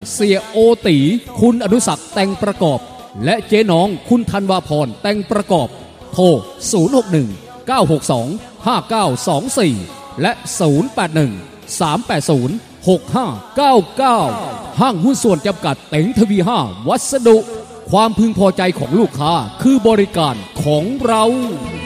เสียโอตีคุณอนุศักดิ์แต่งประกอบและเจ๊น้องคุณธันวาพรแต่งประกอบโทร061 962 5924และ081 380 6599ห้างหุ้นส่วนจำกัดเต็งทวี5วัสดุความพึงพอใจของลูกค้าคือบริการของเรา